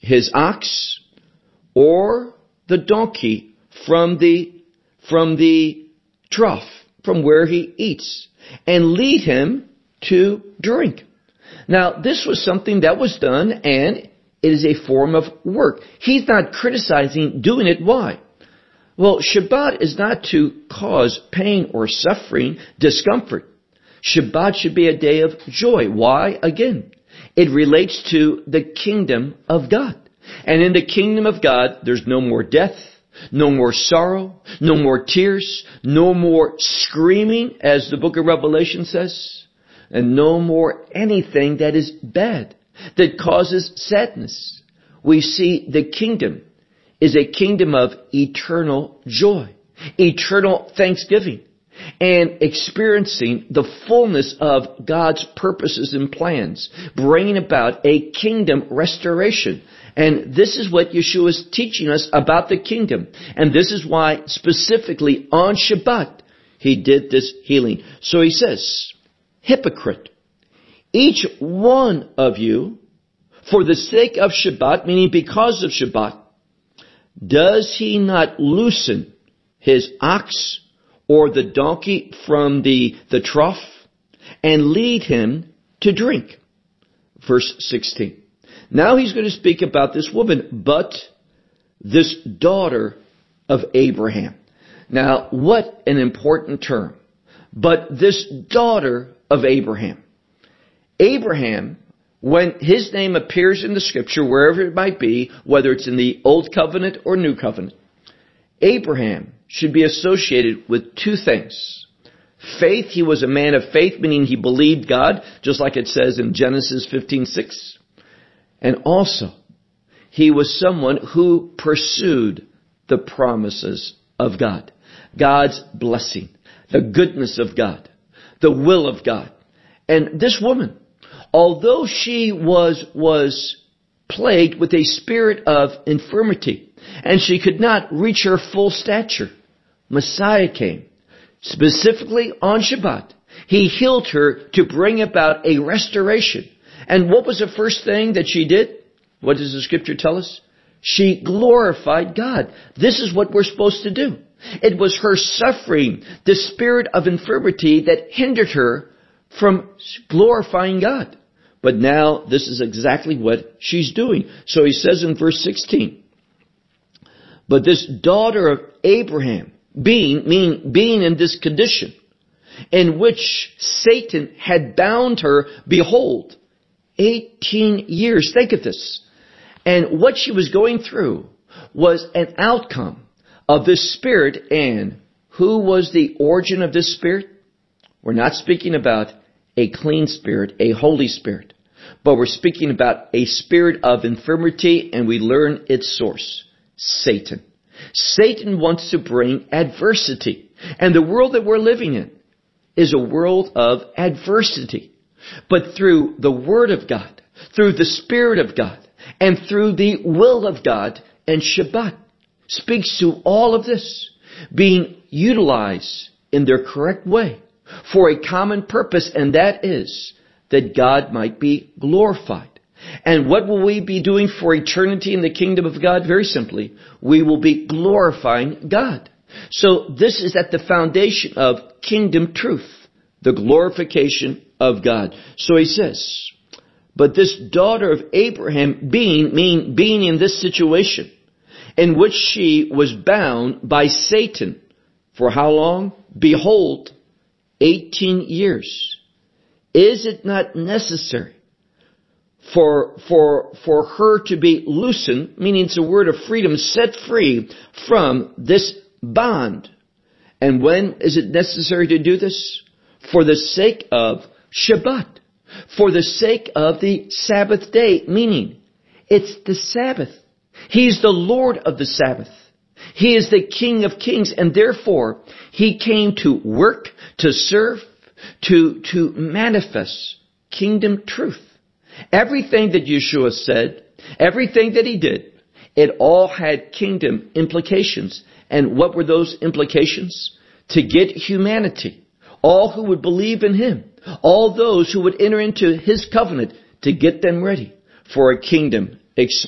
his ox or the donkey from the trough, from where he eats, and lead him to drink. Now, this was something that was done, and it is a form of work. He's not criticizing doing it. Why? Well, Shabbat is not to cause pain or suffering, discomfort. Shabbat should be a day of joy. Why? Again, it relates to the kingdom of God. And in the kingdom of God, there's no more death, no more sorrow, no more tears, no more screaming, as the book of Revelation says, and no more anything that is bad, that causes sadness. We see the kingdom is a kingdom of eternal joy, eternal thanksgiving, and experiencing the fullness of God's purposes and plans, bringing about a kingdom restoration. And this is what Yeshua is teaching us about the kingdom. And this is why specifically on Shabbat he did this healing. So he says, hypocrite, each one of you, for the sake of Shabbat, meaning because of Shabbat, does he not loosen his ox or the donkey from the trough and lead him to drink? Verse 16. Now he's going to speak about this woman, but this daughter of Abraham. Now, what an important term. But this daughter of Abraham. Abraham, when his name appears in the scripture, wherever it might be, whether it's in the Old Covenant or New Covenant, Abraham should be associated with two things. Faith, he was a man of faith, meaning he believed God, just like it says in Genesis 15:6. And also, he was someone who pursued the promises of God, God's blessing, the goodness of God, the will of God. And this woman, although she was plagued with a spirit of infirmity, and she could not reach her full stature, Messiah came, specifically on Shabbat. He healed her to bring about a restoration. And what was the first thing that she did? What does the scripture tell us? She glorified God. This is what we're supposed to do. It was her suffering, the spirit of infirmity, that hindered her from glorifying God. But now this is exactly what she's doing. So he says in verse 16, but this daughter of Abraham, being in this condition in which Satan had bound her, behold, 18 years. Think of this. And what she was going through was an outcome of this spirit. And who was the origin of this spirit? We're not speaking about a clean spirit, a holy spirit, but we're speaking about a spirit of infirmity, and we learn its source, Satan. Satan wants to bring adversity. And the world that we're living in is a world of adversity. But through the Word of God, through the Spirit of God, and through the will of God, and Shabbat speaks to all of this being utilized in their correct way for a common purpose, and that is that God might be glorified. And what will we be doing for eternity in the kingdom of God? Very simply, we will be glorifying God. So this is at the foundation of kingdom truth, the glorification of God. So he says, but this daughter of Abraham being in this situation in which she was bound by Satan for how long? Behold, 18 years. Is it not necessary for her to be loosened, meaning it's a word of freedom, set free from this bond? And when is it necessary to do this? For the sake of Shabbat, for the sake of the Sabbath day, meaning it's the Sabbath. He's the Lord of the Sabbath. He is the King of Kings, and therefore He came to work, to serve, to manifest kingdom truth. Everything that Yeshua said, everything that He did, it all had kingdom implications. And what were those implications? To get humanity, all who would believe in Him, all those who would enter into His covenant, to get them ready for a kingdom